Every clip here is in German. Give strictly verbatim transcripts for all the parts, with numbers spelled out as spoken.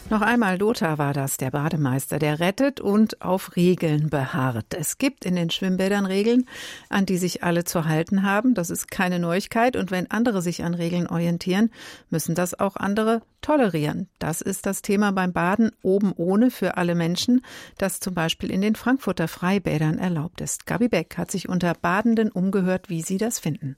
Noch einmal Lothar war das, der Bademeister, der rettet und auf Regeln beharrt. Es gibt in den Schwimmbädern Regeln, an die sich alle zu halten haben. Das ist keine Neuigkeit. Und wenn andere sich an Regeln orientieren, müssen das auch andere tolerieren. Das ist das Thema beim Baden oben ohne für alle Menschen, das zum Beispiel in den Frankfurter Freibädern erlaubt ist. Gabi Beck hat sich unter Badenden umgehört, wie sie das finden.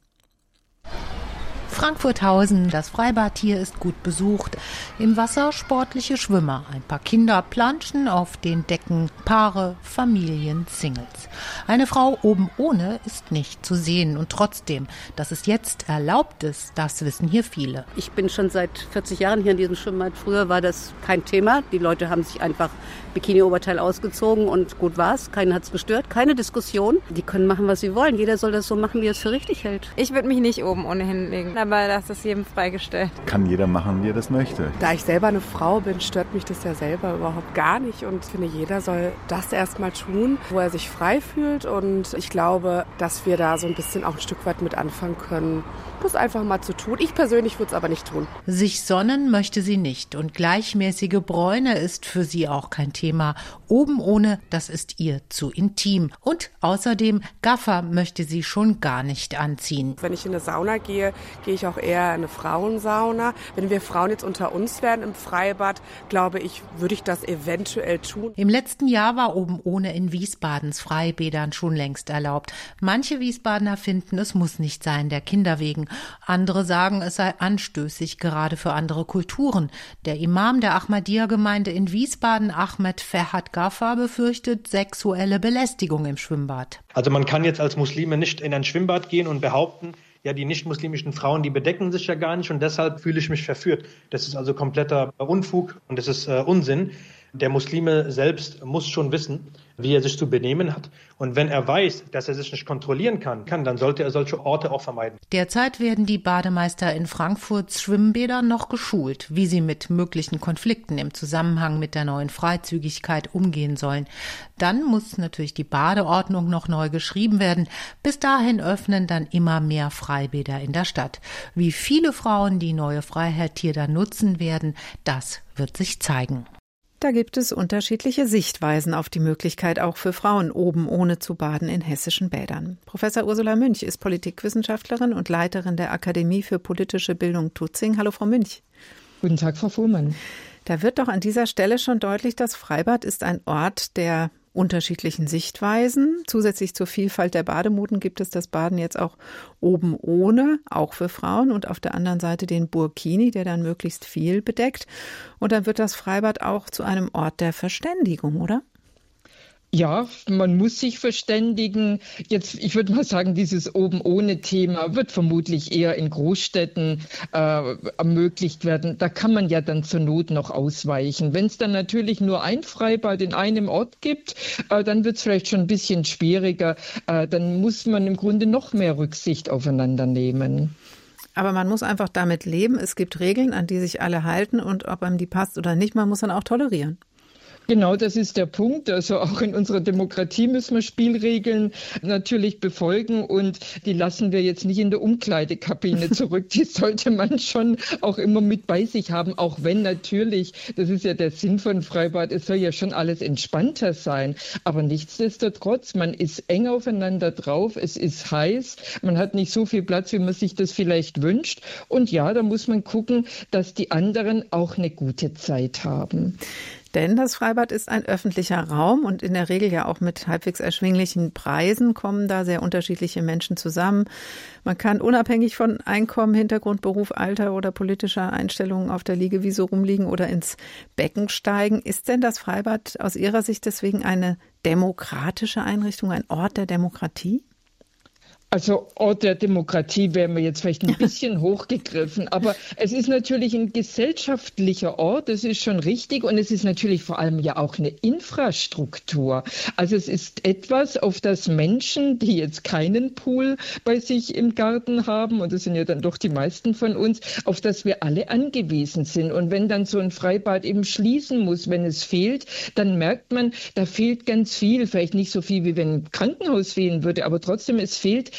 Frankfurthausen, das Freibad hier ist gut besucht. Im Wasser sportliche Schwimmer. Ein paar Kinder planschen auf den Decken. Paare, Familien, Singles. Eine Frau oben ohne ist nicht zu sehen. Und trotzdem, dass es jetzt erlaubt ist, das wissen hier viele. Ich bin schon seit vierzig Jahren hier in diesem Schwimmbad. Früher war das kein Thema. Die Leute haben sich einfach Bikini-Oberteil ausgezogen und gut war's. Keinen hat's gestört. Keine Diskussion. Die können machen, was sie wollen. Jeder soll das so machen, wie er es für richtig hält. Ich würde mich nicht oben ohne hinlegen, aber das ist jedem freigestellt. Kann jeder machen, wie er das möchte. Da ich selber eine Frau bin, stört mich das ja selber überhaupt gar nicht. Und ich finde, jeder soll das erstmal tun, wo er sich frei fühlt. Und ich glaube, dass wir da so ein bisschen auch ein Stück weit mit anfangen können, das einfach mal zu tun. Ich persönlich würde es aber nicht tun. Sich sonnen möchte sie nicht und gleichmäßige Bräune ist für sie auch kein Thema. Oben ohne, das ist ihr zu intim. Und außerdem, Gaffer möchte sie schon gar nicht anziehen. Wenn ich in eine Sauna gehe, gehe ich auch eher in eine Frauensauna. Wenn wir Frauen jetzt unter uns wären im Freibad, glaube ich, würde ich das eventuell tun. Im letzten Jahr war oben ohne in Wiesbadens Freibädern schon längst erlaubt. Manche Wiesbadener finden, es muss nicht sein, der Kinder wegen. Andere sagen, es sei anstößig, gerade für andere Kulturen. Der Imam der Ahmadiyya-Gemeinde in Wiesbaden, Ahmed Ferhat Gaffer, befürchtet sexuelle Belästigung im Schwimmbad. Also man kann jetzt als Muslime nicht in ein Schwimmbad gehen und behaupten, ja, die nicht-muslimischen Frauen, die bedecken sich ja gar nicht und deshalb fühle ich mich verführt. Das ist also kompletter Unfug und das ist äh, Unsinn. Der Muslime selbst muss schon wissen, wie er sich zu benehmen hat. Und wenn er weiß, dass er sich nicht kontrollieren kann, kann, dann sollte er solche Orte auch vermeiden. Derzeit werden die Bademeister in Frankfurts Schwimmbädern noch geschult, wie sie mit möglichen Konflikten im Zusammenhang mit der neuen Freizügigkeit umgehen sollen. Dann muss natürlich die Badeordnung noch neu geschrieben werden. Bis dahin öffnen dann immer mehr Freibäder in der Stadt. Wie viele Frauen die neue Freiheit hier dann nutzen werden, das wird sich zeigen. Da gibt es unterschiedliche Sichtweisen auf die Möglichkeit, auch für Frauen oben ohne zu baden in hessischen Bädern. Professor Ursula Münch ist Politikwissenschaftlerin und Leiterin der Akademie für politische Bildung Tutzing. Hallo, Frau Münch. Guten Tag, Frau Fuhrmann. Da wird doch an dieser Stelle schon deutlich, das Freibad ist ein Ort der unterschiedlichen Sichtweisen. Zusätzlich zur Vielfalt der Bademoden gibt es das Baden jetzt auch oben ohne, auch für Frauen, und auf der anderen Seite den Burkini, der dann möglichst viel bedeckt. Und dann wird das Freibad auch zu einem Ort der Verständigung, oder? Ja, man muss sich verständigen. Jetzt, ich würde mal sagen, dieses Oben-ohne-Thema wird vermutlich eher in Großstädten äh, ermöglicht werden. Da kann man ja dann zur Not noch ausweichen. Wenn es dann natürlich nur ein Freibad in einem Ort gibt, äh, dann wird es vielleicht schon ein bisschen schwieriger. Äh, dann muss man im Grunde noch mehr Rücksicht aufeinander nehmen. Aber man muss einfach damit leben. Es gibt Regeln, an die sich alle halten, und ob einem die passt oder nicht, man muss dann auch tolerieren. Genau, das ist der Punkt. Also auch in unserer Demokratie müssen wir Spielregeln natürlich befolgen, und die lassen wir jetzt nicht in der Umkleidekabine zurück. Die sollte man schon auch immer mit bei sich haben, auch wenn natürlich, das ist ja der Sinn von Freibad, es soll ja schon alles entspannter sein. Aber nichtsdestotrotz, man ist eng aufeinander drauf, es ist heiß, man hat nicht so viel Platz, wie man sich das vielleicht wünscht. Und ja, da muss man gucken, dass die anderen auch eine gute Zeit haben. Denn das Freibad ist ein öffentlicher Raum und in der Regel ja auch mit halbwegs erschwinglichen Preisen kommen da sehr unterschiedliche Menschen zusammen. Man kann unabhängig von Einkommen, Hintergrund, Beruf, Alter oder politischer Einstellungen auf der Liegewiese rumliegen oder ins Becken steigen. Ist denn das Freibad aus Ihrer Sicht deswegen eine demokratische Einrichtung, ein Ort der Demokratie? Also Ort der Demokratie wäre mir jetzt vielleicht ein bisschen hochgegriffen, aber es ist natürlich ein gesellschaftlicher Ort, das ist schon richtig, und es ist natürlich vor allem ja auch eine Infrastruktur. Also es ist etwas, auf das Menschen, die jetzt keinen Pool bei sich im Garten haben, und das sind ja dann doch die meisten von uns, auf das wir alle angewiesen sind. Und wenn dann so ein Freibad eben schließen muss, wenn es fehlt, dann merkt man, da fehlt ganz viel, vielleicht nicht so viel, wie wenn ein Krankenhaus fehlen würde, aber trotzdem, es fehlt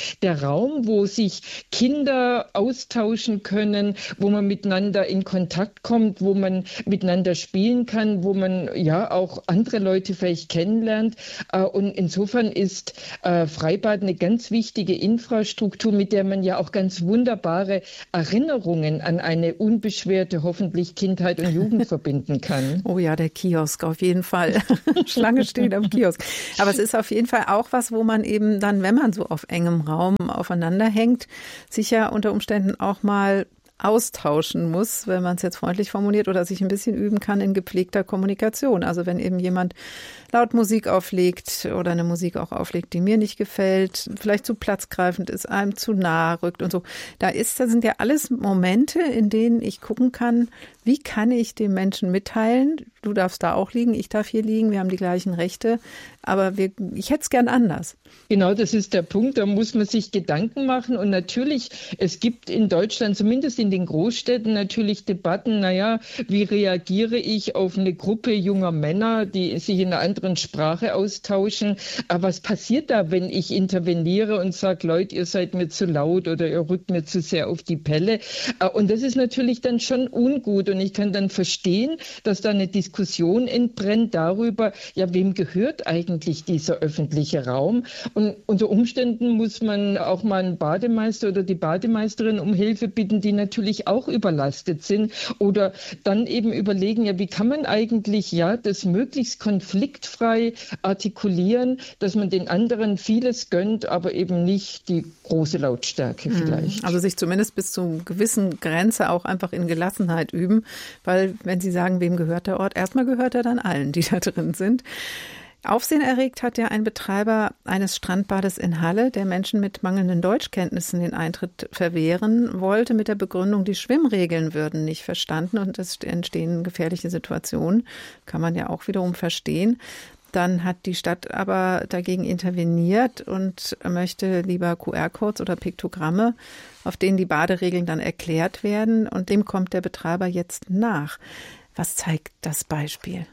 der Raum, wo sich Kinder austauschen können, wo man miteinander in Kontakt kommt, wo man miteinander spielen kann, wo man ja auch andere Leute vielleicht kennenlernt. Und insofern ist Freibad eine ganz wichtige Infrastruktur, mit der man ja auch ganz wunderbare Erinnerungen an eine unbeschwerte, hoffentlich Kindheit und Jugend verbinden kann. Oh ja, der Kiosk auf jeden Fall. Schlange steht am Kiosk. Aber es ist auf jeden Fall auch was, wo man eben dann, wenn man so auf engem Raum aufeinander hängt, sich ja unter Umständen auch mal austauschen muss, wenn man es jetzt freundlich formuliert, oder sich ein bisschen üben kann in gepflegter Kommunikation. Also wenn eben jemand laut Musik auflegt oder eine Musik auch auflegt, die mir nicht gefällt, vielleicht zu platzgreifend ist, einem zu nahe rückt und so. Da ist, das sind ja alles Momente, in denen ich gucken kann, wie kann ich dem Menschen mitteilen, du darfst da auch liegen, ich darf hier liegen, wir haben die gleichen Rechte, aber wir, ich hätte es gern anders. Genau, das ist der Punkt, da muss man sich Gedanken machen und natürlich, es gibt in Deutschland, zumindest in den Großstädten, natürlich Debatten, naja, wie reagiere ich auf eine Gruppe junger Männer, die sich in einer anderen Sprache austauschen, aber was passiert da, wenn ich interveniere und sage, Leute, ihr seid mir zu laut oder ihr rückt mir zu sehr auf die Pelle, und das ist natürlich dann schon ungut. Und ich kann dann verstehen, dass da eine Diskussion entbrennt darüber, ja, wem gehört eigentlich dieser öffentliche Raum? Und unter Umständen muss man auch mal einen Bademeister oder die Bademeisterin um Hilfe bitten, die natürlich auch überlastet sind. Oder dann eben überlegen, ja, wie kann man eigentlich ja das möglichst konfliktfrei artikulieren, dass man den anderen vieles gönnt, aber eben nicht die große Lautstärke vielleicht. Also sich zumindest bis zu einer gewissen Grenze auch einfach in Gelassenheit üben. Weil, wenn Sie sagen, wem gehört der Ort, erstmal gehört er dann allen, die da drin sind. Aufsehen erregt hat ja ein Betreiber eines Strandbades in Halle, der Menschen mit mangelnden Deutschkenntnissen den Eintritt verwehren wollte, mit der Begründung, die Schwimmregeln würden nicht verstanden und es entstehen gefährliche Situationen. Kann man ja auch wiederum verstehen. Dann hat die Stadt aber dagegen interveniert und möchte lieber Q R-Codes oder Piktogramme, auf denen die Baderegeln dann erklärt werden. Und dem kommt der Betreiber jetzt nach. Was zeigt das Beispiel?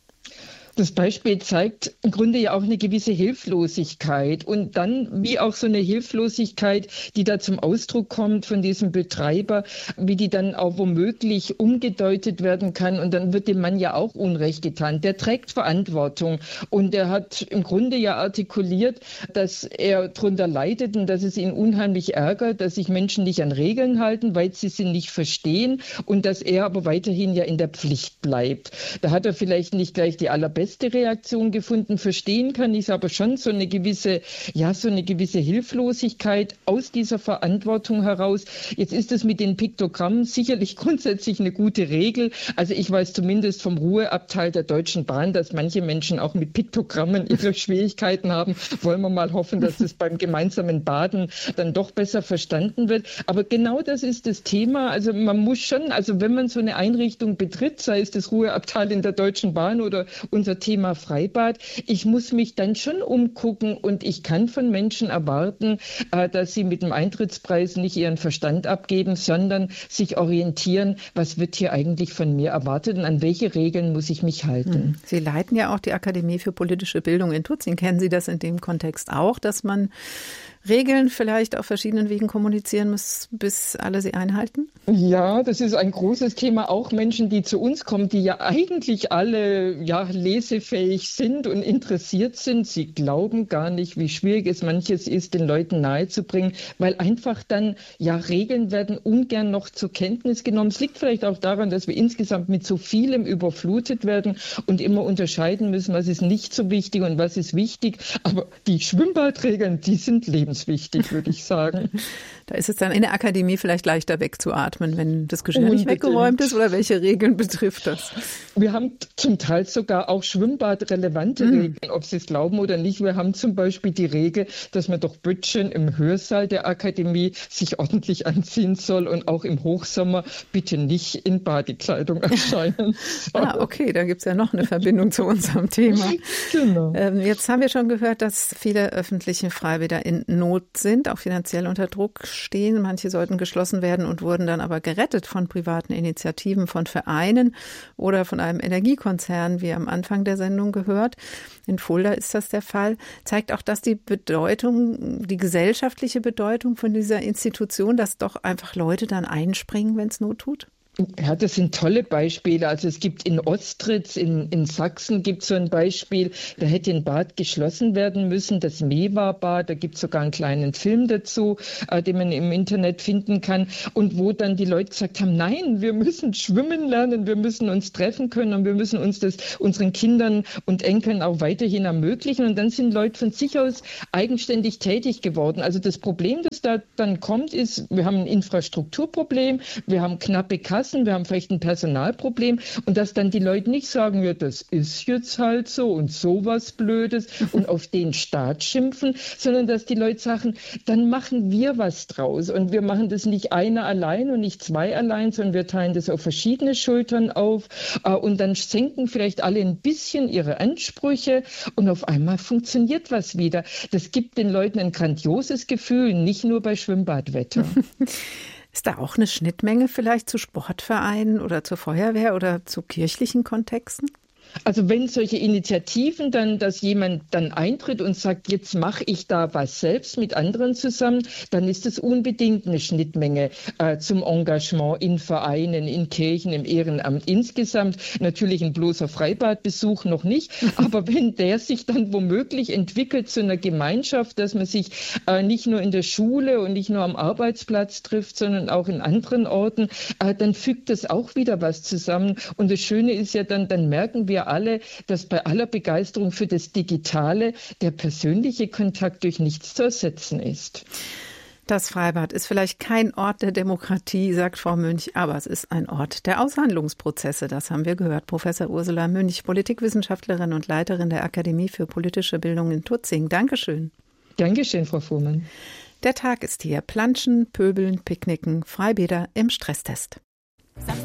Das Beispiel zeigt im Grunde ja auch eine gewisse Hilflosigkeit und dann wie auch so eine Hilflosigkeit, die da zum Ausdruck kommt von diesem Betreiber, wie die dann auch womöglich umgedeutet werden kann und dann wird dem Mann ja auch Unrecht getan. Der trägt Verantwortung und er hat im Grunde ja artikuliert, dass er darunter leidet und dass es ihn unheimlich ärgert, dass sich Menschen nicht an Regeln halten, weil sie sie nicht verstehen und dass er aber weiterhin ja in der Pflicht bleibt. Da hat er vielleicht nicht gleich die allerbeste Reaktion gefunden. Verstehen kann ich aber schon so eine gewisse, ja, so eine gewisse Hilflosigkeit aus dieser Verantwortung heraus. Jetzt ist es mit den Piktogrammen sicherlich grundsätzlich eine gute Regel. Also ich weiß zumindest vom Ruheabteil der Deutschen Bahn, dass manche Menschen auch mit Piktogrammen ihre Schwierigkeiten haben. Wollen wir mal hoffen, dass es beim gemeinsamen Baden dann doch besser verstanden wird. Aber genau das ist das Thema. Also man muss schon, also wenn man so eine Einrichtung betritt, sei es das Ruheabteil in der Deutschen Bahn oder unser Thema Freibad. Ich muss mich dann schon umgucken und ich kann von Menschen erwarten, dass sie mit dem Eintrittspreis nicht ihren Verstand abgeben, sondern sich orientieren, was wird hier eigentlich von mir erwartet und an welche Regeln muss ich mich halten. Sie leiten ja auch die Akademie für politische Bildung in Tutzing. Kennen Sie das in dem Kontext auch, dass man Regeln vielleicht auf verschiedenen Wegen kommunizieren muss, bis alle sie einhalten? Ja, das ist ein großes Thema. Auch Menschen, die zu uns kommen, die ja eigentlich alle ja, lesefähig sind und interessiert sind. Sie glauben gar nicht, wie schwierig es manches ist, den Leuten nahezubringen, weil einfach dann, ja, Regeln werden ungern noch zur Kenntnis genommen. Es liegt vielleicht auch daran, dass wir insgesamt mit so vielem überflutet werden und immer unterscheiden müssen, was ist nicht so wichtig und was ist wichtig. Aber die Schwimmbadregeln, die sind lebenswichtig. Wichtig, würde ich sagen. Da ist es dann in der Akademie vielleicht leichter wegzuatmen, wenn das Geschirr nicht weggeräumt ist, oder welche Regeln betrifft das? Wir haben zum Teil sogar auch schwimmbadrelevante mhm. Regeln, ob Sie es glauben oder nicht. Wir haben zum Beispiel die Regel, dass man doch Böttchen im Hörsaal der Akademie sich ordentlich anziehen soll und auch im Hochsommer bitte nicht in Badekleidung erscheinen soll. Ah, okay, da gibt es ja noch eine Verbindung zu unserem Thema. Genau. Ähm, jetzt haben wir schon gehört, dass viele öffentliche Freibäder in Not sind, auch finanziell unter Druck stehen. Manche sollten geschlossen werden und wurden dann aber gerettet von privaten Initiativen, von Vereinen oder von einem Energiekonzern, wie am Anfang der Sendung gehört. In Fulda ist das der Fall. Zeigt auch das die Bedeutung, die gesellschaftliche Bedeutung von dieser Institution, dass doch einfach Leute dann einspringen, wenn es Not tut? Ja, das sind tolle Beispiele. Also es gibt in Ostritz, in, in Sachsen gibt es so ein Beispiel, da hätte ein Bad geschlossen werden müssen, das Mewa-Bad, da gibt es sogar einen kleinen Film dazu, äh, den man im Internet finden kann und wo dann die Leute gesagt haben, nein, wir müssen schwimmen lernen, wir müssen uns treffen können und wir müssen uns das unseren Kindern und Enkeln auch weiterhin ermöglichen und dann sind Leute von sich aus eigenständig tätig geworden. Also das Problem, das da dann kommt, ist, wir haben ein Infrastrukturproblem, wir haben knappe Kassen, wir haben vielleicht ein Personalproblem und dass dann die Leute nicht sagen, ja, das ist jetzt halt so und sowas Blödes und auf den Staat schimpfen, sondern dass die Leute sagen, dann machen wir was draus und wir machen das nicht einer allein und nicht zwei allein, sondern wir teilen das auf verschiedene Schultern auf und dann senken vielleicht alle ein bisschen ihre Ansprüche und auf einmal funktioniert was wieder. Das gibt den Leuten ein grandioses Gefühl, nicht nur bei Schwimmbadwetter. Ist da auch eine Schnittmenge vielleicht zu Sportvereinen oder zur Feuerwehr oder zu kirchlichen Kontexten? Also wenn solche Initiativen dann, dass jemand dann eintritt und sagt, jetzt mache ich da was selbst mit anderen zusammen, dann ist es unbedingt eine Schnittmenge äh, zum Engagement in Vereinen, in Kirchen, im Ehrenamt insgesamt. Natürlich ein bloßer Freibadbesuch noch nicht, aber wenn der sich dann womöglich entwickelt zu einer Gemeinschaft, dass man sich äh, nicht nur in der Schule und nicht nur am Arbeitsplatz trifft, sondern auch in anderen Orten, äh, dann fügt das auch wieder was zusammen. Und das Schöne ist ja dann, dann merken wir alle, dass bei aller Begeisterung für das Digitale der persönliche Kontakt durch nichts zu ersetzen ist. Das Freibad ist vielleicht kein Ort der Demokratie, sagt Frau Münch, aber es ist ein Ort der Aushandlungsprozesse. Das haben wir gehört. Professor Ursula Münch, Politikwissenschaftlerin und Leiterin der Akademie für politische Bildung in Tutzing. Dankeschön. Dankeschön, Frau Fuhrmann. Der Tag ist hier. Planschen, Pöbeln, Picknicken, Freibäder im Stresstest.